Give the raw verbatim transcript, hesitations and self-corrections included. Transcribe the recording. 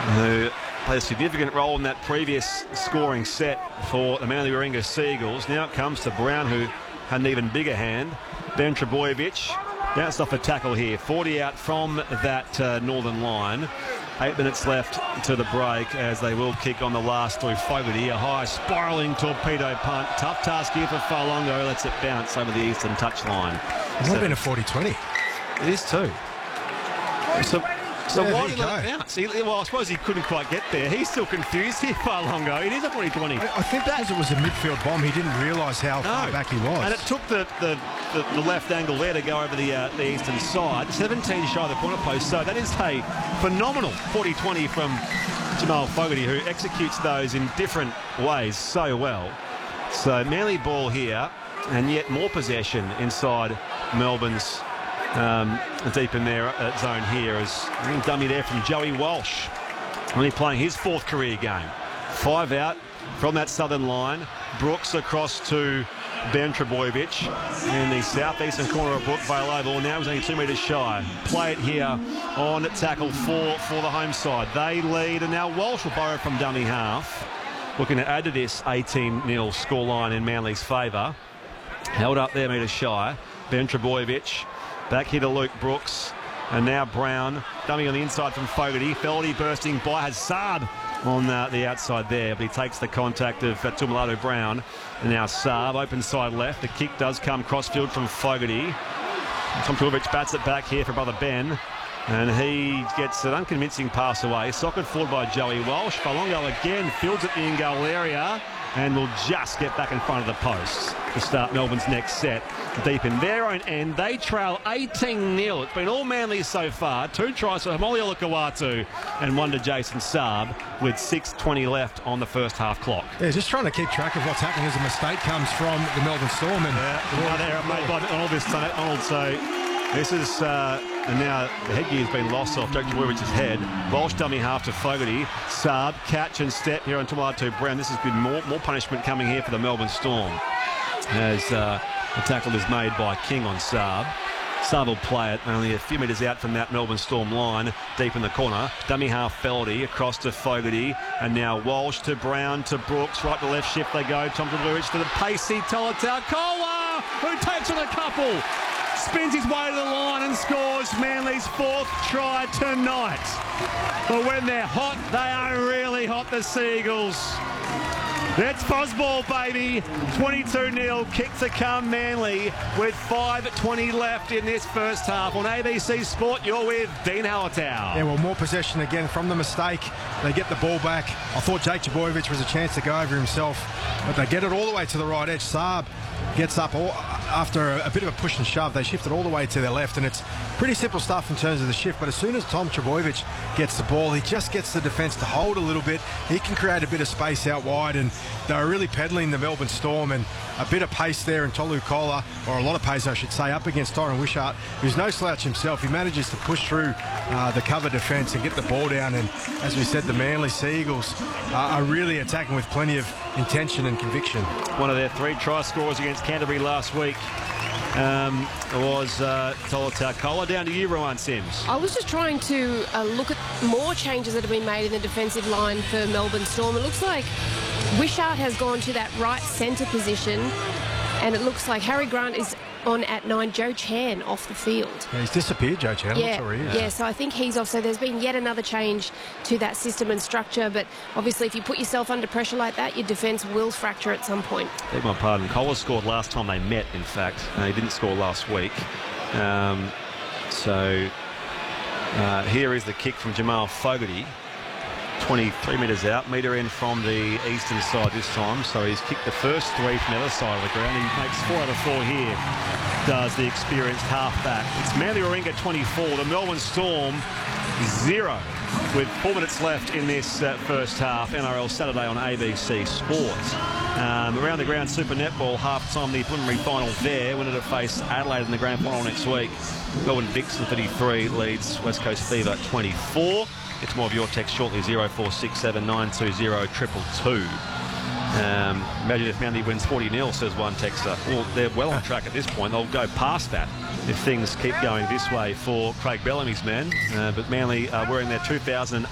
who played a significant role in that previous scoring set for the Manly Warringah Seagulls. Now it comes to Brown, who had an even bigger hand. Ben Trebojevic bounced off a tackle here. forty out from that uh, northern line. Eight minutes left to the break as they will kick on the last through Fogarty. A high spiralling torpedo punt. Tough task here for Falongo. Lets it bounce over the eastern touchline. It's not been a forty twenty. It is too. So, so Yeah, why there did you it go. bounce? He, well, I suppose he couldn't quite get there. He's still confused here, Falongo. It is a forty twenty. I, I think because it was a midfield bomb, he didn't realise how far back he was. And it took the, the, the, the left angle there to go over the, uh, the eastern side. seventeen shy of the corner post. So that is a phenomenal forty twenty from Jamal Fogarty, who executes those in different ways so well. So Manly ball here, and yet more possession inside Melbourne's um, deep in their uh, zone here, as dummy there from Joey Walsh, only playing his fourth career game. Five out from that southern line. Brooks across to Ben Trebojevic in the southeastern corner of Brookvale Oval. Now he's only two metres shy. Play it here on tackle four for the home side. They lead, and now Walsh will borrow from dummy half. Looking to add to this eighteen nil scoreline in Manly's favour. Held up there, metres shy. Ben Trebojevic back here to Luke Brooks. And now Brown, dummy on the inside from Fogarty. Feldy bursting by Hassard on uh, the outside there, but he takes the contact of uh, Tumalado Brown. And now Saab, open side left. The kick does come crossfield from Fogarty. Tom Trbojevic bats it back here for brother Ben. And he gets an unconvincing pass away. Socked forward by Joey Walsh. Falongo again fields at the in-goal area and will just get back in front of the posts to start Melbourne's next set. Deep in their own end, they trail eighteen nil. It's been all Manly so far. Two tries for Hamoli Olakawatu and one to Jason Saab with six twenty left on the first half clock. Yeah, just trying to keep track of what's happening as a mistake comes from the Melbourne Storm. And yeah, one there made by Arnold this time. Arnold, so this is, uh, and now the headgear's been lost off Doctor Trbojevich's head. Walsh dummy half to Fogarty. Saab, catch and step here on Tumalado Brown. This has been more, more punishment coming here for the Melbourne Storm, as uh, the tackle is made by King on Saab. Saab will play it only a few metres out from that Melbourne Storm line, deep in the corner. Dummy half Feldy across to Fogarty, and now Walsh to Brown to Brooks. Right to left shift they go. Tom Trbojevic to the pacey Tolutau Kola, who takes on a couple. Spins his way to the line and scores Manly's fourth try tonight. But when they're hot, they are really hot, the Seagulls. That's Fosball, baby. twenty-two nil, kick to come Manly with five twenty left in this first half. On A B C Sport, you're with Dean Hallertau. Yeah, well, more possession again from the mistake. They get the ball back. I thought Jake Trbojevic was a chance to go over himself, but they get it all the way to the right edge. Saab gets up all, after a, a bit of a push and shove. They shift it all the way to their left, and it's pretty simple stuff in terms of the shift. But as soon as Tom Trbojevic gets the ball, he just gets the defence to hold a little bit. He can create a bit of space out wide, and they're really peddling the Melbourne Storm, and a bit of pace there in Tolu Kola, or a lot of pace I should say, up against Tyron Wishart, who's no slouch himself. He manages to push through uh, the cover defence and get the ball down, and as we said, the Manly Seagulls uh, are really attacking with plenty of intention and conviction. One of their three try scorers against Canterbury last week um, was uh, Tolutau Kola. Down to you, Rowan Sims. I was just trying to uh, look at more changes that have been made in the defensive line for Melbourne Storm. It looks like Wishart has gone to that right centre position, and it looks like Harry Grant is on at nine. Joe Chan off the field. Yeah, he's disappeared, Joe Chan. Yeah, I'm sure he is. yeah, so I think he's off. So there's been yet another change to that system and structure, but obviously if you put yourself under pressure like that, your defence will fracture at some point. Beg my pardon. Kola scored last time they met, in fact. Uh, he didn't score last week. Um, so uh, here is the kick from Jamal Fogarty. twenty-three metres out, metre in from the eastern side this time. So he's kicked the first three from the other side of the ground. He makes four out of four here, does the experienced halfback. It's Manly Warringah twenty-four, the Melbourne Storm zero, with four minutes left in this uh, first half. N R L Saturday on A B C Sports. Um, around the ground Super Netball half-time, the preliminary final there. Winner to face Adelaide in the grand final next week. Melbourne Vixen thirty-three leads West Coast Fever twenty-four. It's more of your text shortly, zero four six seven nine two zero two two two. Um, imagine if Manly wins forty nil, says one texter. Well, they're well on track at this point. They'll go past that if things keep going this way for Craig Bellamy's men. Uh, but Manly are wearing their two thousand